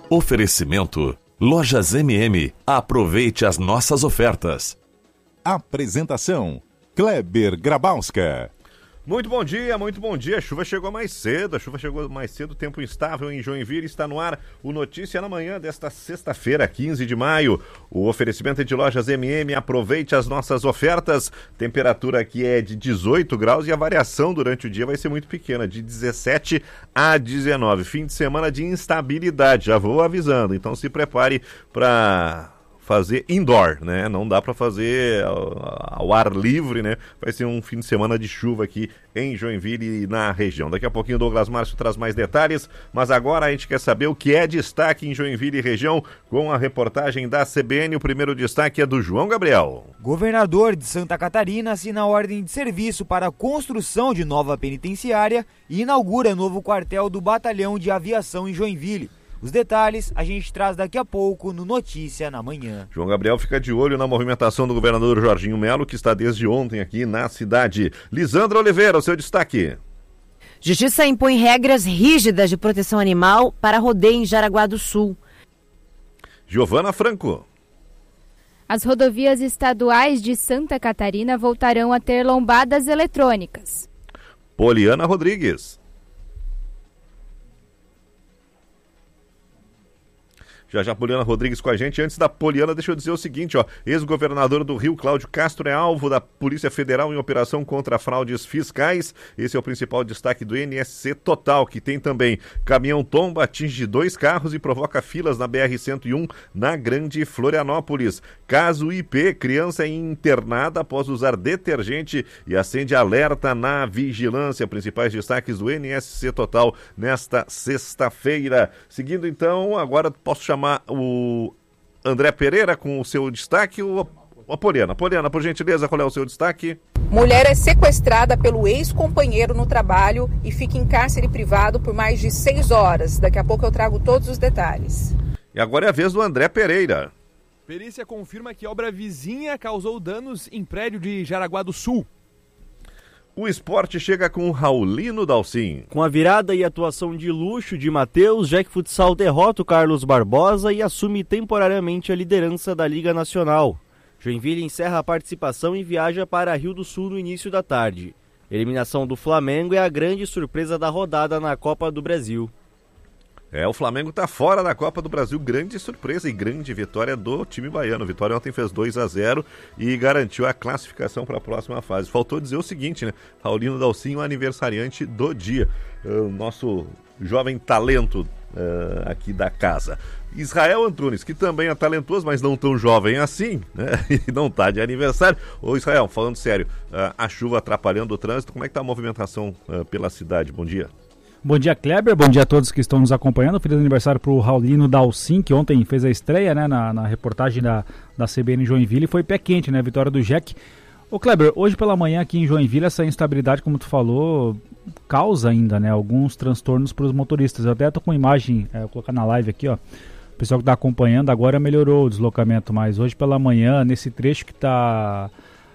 Oferecimento Lojas MM. Aproveite as nossas ofertas. Apresentação Kleber Grabowska. Muito bom dia. A chuva chegou mais cedo, tempo instável em Joinville. Está no ar o Notícia na Manhã desta sexta-feira, 15 de maio. O oferecimento é de Lojas MM, aproveite as nossas ofertas. Temperatura aqui é de 18 graus e a variação durante o dia vai ser muito pequena, de 17 a 19. Fim de semana de instabilidade, já vou avisando, então se prepare para fazer indoor, né? Não dá para fazer ao ar livre, né? Vai ser um fim de semana de chuva aqui em Joinville e na região. Daqui a pouquinho o Douglas Márcio traz mais detalhes, mas agora a gente quer saber o que é destaque em Joinville e região com a reportagem da CBN. O primeiro destaque é do João Gabriel. Governador de Santa Catarina assina ordem de serviço para a construção de nova penitenciária e inaugura novo quartel do Batalhão de Aviação em Joinville. Os detalhes a gente traz daqui a pouco no Notícia na Manhã. João Gabriel fica de olho na movimentação do governador Jorginho Melo, que está desde ontem aqui na cidade. Lisandra Oliveira, o seu destaque. Justiça impõe regras rígidas de proteção animal para rodeio em Jaraguá do Sul. Giovana Franco. As rodovias estaduais de Santa Catarina voltarão a ter lombadas eletrônicas. Poliana Rodrigues. Já Poliana Rodrigues com a gente. Antes da Poliana, deixa eu dizer o seguinte, ex-governador do Rio, Cláudio Castro, é alvo da Polícia Federal em operação contra fraudes fiscais. Esse é o principal destaque do NSC Total, que tem também caminhão tomba, atinge 2 carros e provoca filas na BR-101 na Grande Florianópolis. Caso IP, criança é internada após usar detergente e acende alerta na vigilância. Principais destaques do NSC Total nesta sexta-feira. Seguindo então, agora posso chamar o André Pereira com o seu destaque, a Poliana. Poliana, por gentileza, qual é o seu destaque? Mulher é sequestrada pelo ex-companheiro no trabalho e fica em cárcere privado por mais de 6 horas. Daqui a pouco eu trago todos os detalhes. E agora é a vez do André Pereira. Perícia confirma que obra vizinha causou danos em prédio de Jaraguá do Sul. O esporte chega com o Raulino Dalcin. Com a virada e atuação de luxo de Matheus, Jack Futsal derrota o Carlos Barbosa e assume temporariamente a liderança da Liga Nacional. Joinville encerra a participação e viaja para Rio do Sul no início da tarde. Eliminação do Flamengo é a grande surpresa da rodada na Copa do Brasil. O Flamengo está fora da Copa do Brasil, grande surpresa e grande vitória do time baiano. Vitória ontem fez 2-0 e garantiu a classificação para a próxima fase. Faltou dizer o seguinte, né? Raulino Dalcin, o aniversariante do dia, o nosso jovem talento aqui da casa. Israel Antunes, que também é talentoso, mas não tão jovem assim, né? E não está de aniversário. Ô Israel, falando sério, a chuva atrapalhando o trânsito, como é que está a movimentação pela cidade? Bom dia. Bom dia, Kleber. Bom dia a todos que estão nos acompanhando. Feliz aniversário para o Raulino Dalcin, que ontem fez a estreia, né, na reportagem da CBN em Joinville. Foi pé quente, né? Vitória do Jack. Ô Kleber, hoje pela manhã aqui em Joinville, essa instabilidade, como tu falou, causa ainda, né, alguns transtornos para os motoristas. Eu até tô com imagem, vou colocar na live aqui, ó. O pessoal que está acompanhando agora melhorou o deslocamento, mas hoje pela manhã, nesse trecho que está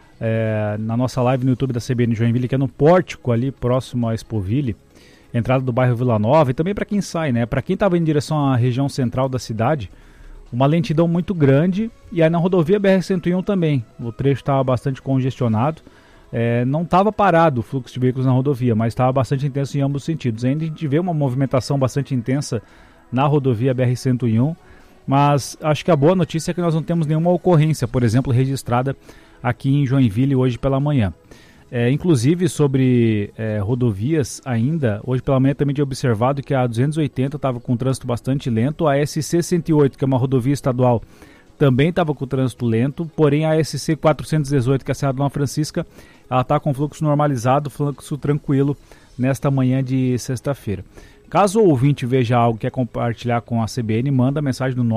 na nossa live no YouTube da CBN Joinville, que é no pórtico ali, próximo à Expoville, entrada do bairro Vila Nova, e também para quem sai, né? Para quem estava em direção à região central da cidade, uma lentidão muito grande, e aí na rodovia BR-101 também, o trecho estava bastante congestionado, não estava parado o fluxo de veículos na rodovia, mas estava bastante intenso em ambos os sentidos. Ainda a gente vê uma movimentação bastante intensa na rodovia BR-101, mas acho que a boa notícia é que nós não temos nenhuma ocorrência, por exemplo, registrada aqui em Joinville hoje pela manhã. Inclusive sobre rodovias ainda, hoje pela manhã também tinha observado que a 280 estava com trânsito bastante lento, a SC 108, que é uma rodovia estadual, também estava com trânsito lento, porém a SC 418, que é a Serra Dona Francisca, ela está com fluxo normalizado, fluxo tranquilo nesta manhã de sexta-feira. Caso o ouvinte veja algo que quer compartilhar com a CBN, manda mensagem no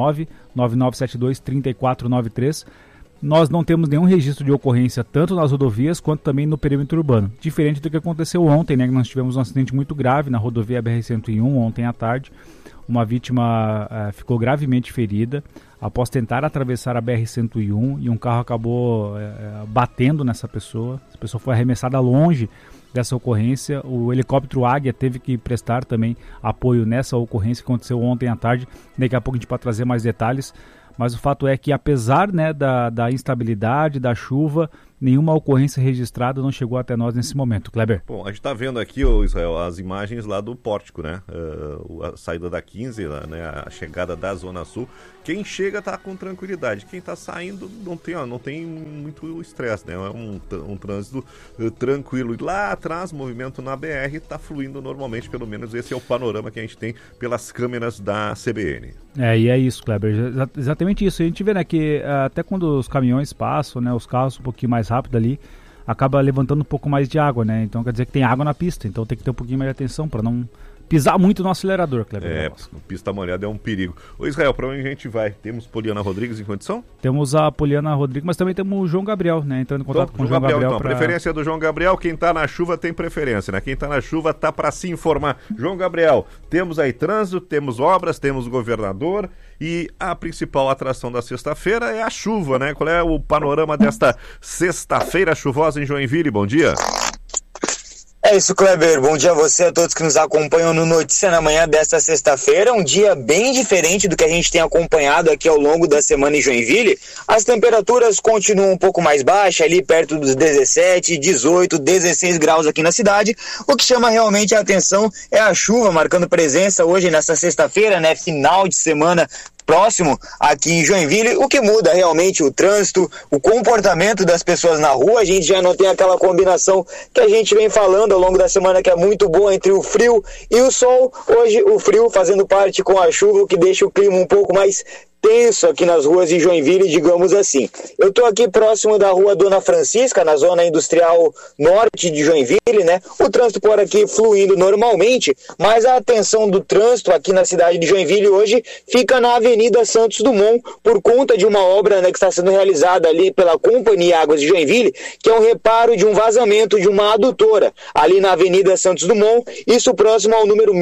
99972-3493. Nós não temos nenhum registro de ocorrência tanto nas rodovias quanto também no perímetro urbano. Diferente do que aconteceu ontem, né? Que nós tivemos um acidente muito grave na rodovia BR-101 ontem à tarde, uma vítima ficou gravemente ferida após tentar atravessar a BR-101 e um carro acabou batendo nessa pessoa. Essa pessoa foi arremessada longe dessa ocorrência. O helicóptero Águia teve que prestar também apoio nessa ocorrência que aconteceu ontem à tarde. Daqui a pouco a gente pode trazer mais detalhes. Mas o fato é que, apesar, né, da instabilidade, da chuva, nenhuma ocorrência registrada não chegou até nós nesse momento. Kleber. Bom, a gente está vendo aqui, Israel, as imagens lá do pórtico, né? A saída da 15, né? A chegada da Zona Sul. Quem chega está com tranquilidade. Quem está saindo não tem muito estresse, né? É um trânsito tranquilo. E lá atrás, o movimento na BR está fluindo normalmente, pelo menos esse é o panorama que a gente tem pelas câmeras da CBN. E é isso, Kleber. Exatamente isso. A gente vê, né, que até quando os caminhões passam, né, os carros um pouquinho mais rápido ali, acaba levantando um pouco mais de água, né? Então quer dizer que tem água na pista, então tem que ter um pouquinho mais de atenção para não pisar muito no acelerador, Kleber. Pista molhada é um perigo. Ô Israel, para onde a gente vai? Temos Poliana Rodrigues em condição? Temos a Poliana Rodrigues, mas também temos o João Gabriel, né? Entrando em contato com o João Gabriel. Então, a preferência do João Gabriel, quem tá na chuva tem preferência, né? Quem tá na chuva tá para se informar. João Gabriel, temos aí trânsito, temos obras, temos o governador e a principal atração da sexta-feira é a chuva, né? Qual é o panorama desta sexta-feira chuvosa em Joinville? Bom dia. É isso, Kleber. Bom dia a você, a todos que nos acompanham no Notícia na Manhã desta sexta-feira. Um dia bem diferente do que a gente tem acompanhado aqui ao longo da semana em Joinville. As temperaturas continuam um pouco mais baixas, ali perto dos 17, 18, 16 graus aqui na cidade. O que chama realmente a atenção é a chuva marcando presença hoje nesta sexta-feira, né? Final de semana próximo aqui em Joinville, o que muda realmente o trânsito, o comportamento das pessoas na rua. A gente já não tem aquela combinação que a gente vem falando ao longo da semana, que é muito boa entre o frio e o sol. Hoje o frio fazendo parte com a chuva, o que deixa o clima um pouco mais tenso aqui nas ruas de Joinville, digamos assim. Eu estou aqui próximo da rua Dona Francisca, na zona industrial norte de Joinville, né? O trânsito por aqui fluindo normalmente, mas a atenção do trânsito aqui na cidade de Joinville hoje fica na Avenida Santos Dumont, por conta de uma obra, né, que está sendo realizada ali pela Companhia Águas de Joinville, que é um reparo de um vazamento de uma adutora ali na Avenida Santos Dumont, isso próximo ao número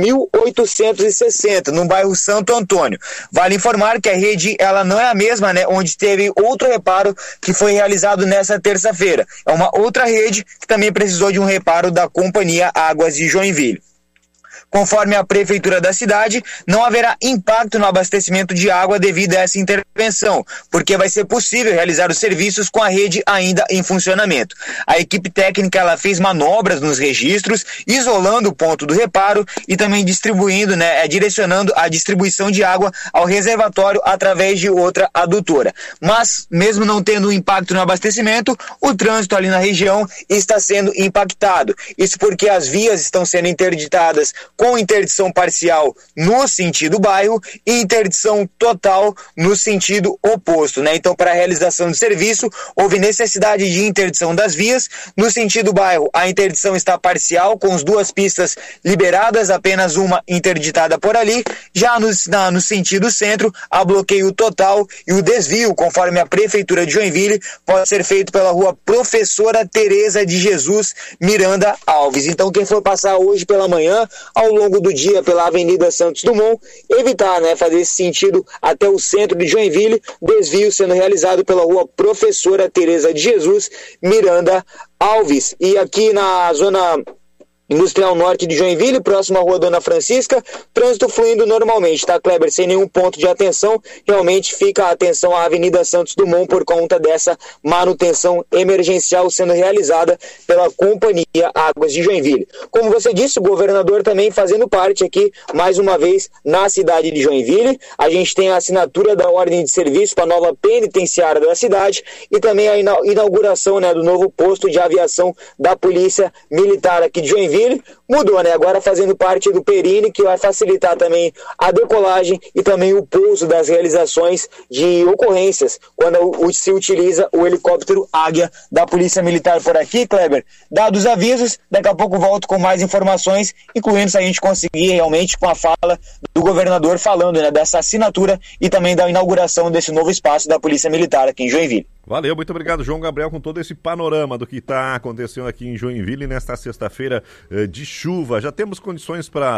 1860, no bairro Santo Antônio. Vale informar que a rede ela não é a mesma, né, onde teve outro reparo que foi realizado nessa terça-feira. É uma outra rede que também precisou de um reparo da Companhia Águas de Joinville. Conforme a prefeitura da cidade, não haverá impacto no abastecimento de água devido a essa intervenção, porque vai ser possível realizar os serviços com a rede ainda em funcionamento. A equipe técnica ela fez manobras nos registros, isolando o ponto do reparo e também distribuindo, né, direcionando a distribuição de água ao reservatório através de outra adutora. Mas, mesmo não tendo impacto no abastecimento, o trânsito ali na região está sendo impactado. Isso porque as vias estão sendo interditadas com interdição parcial no sentido bairro e interdição total no sentido oposto, né? Então, para a realização do serviço, houve necessidade de interdição das vias. No sentido bairro, a interdição está parcial, com as duas pistas liberadas, apenas uma interditada por ali. Já no sentido centro, há bloqueio total e o desvio, conforme a Prefeitura de Joinville, pode ser feito pela rua Professora Tereza de Jesus Miranda Alves. Então, quem for passar hoje pela manhã, ao longo do dia pela Avenida Santos Dumont, evitar, né, fazer esse sentido até o centro de Joinville, desvio sendo realizado pela rua Professora Tereza de Jesus Miranda Alves. E aqui na zona industrial norte de Joinville, próximo à rua Dona Francisca, trânsito fluindo normalmente, tá, Kleber? Sem nenhum ponto de atenção, realmente fica a atenção à Avenida Santos Dumont por conta dessa manutenção emergencial sendo realizada pela Companhia Águas de Joinville. Como você disse, o governador também fazendo parte aqui, mais uma vez, na cidade de Joinville. A gente tem a assinatura da ordem de serviço para a nova penitenciária da cidade e também a inauguração, né, do novo posto de aviação da Polícia Militar aqui de Joinville. Mudou, né? Agora fazendo parte do Perini, que vai facilitar também a decolagem e também o pouso das realizações de ocorrências quando se utiliza o helicóptero Águia da Polícia Militar por aqui, Kleber. Dados os avisos, daqui a pouco volto com mais informações, incluindo se a gente conseguir realmente com a fala do governador falando, né, dessa assinatura e também da inauguração desse novo espaço da Polícia Militar aqui em Joinville. Valeu, muito obrigado, João Gabriel, com todo esse panorama do que está acontecendo aqui em Joinville nesta sexta-feira de chuva. Já temos condições para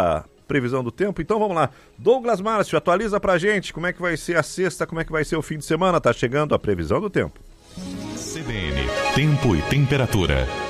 previsão do tempo. Então vamos lá. Douglas Márcio, atualiza pra gente como é que vai ser a sexta, como é que vai ser o fim de semana. Tá chegando a previsão do tempo. CBN, tempo e temperatura.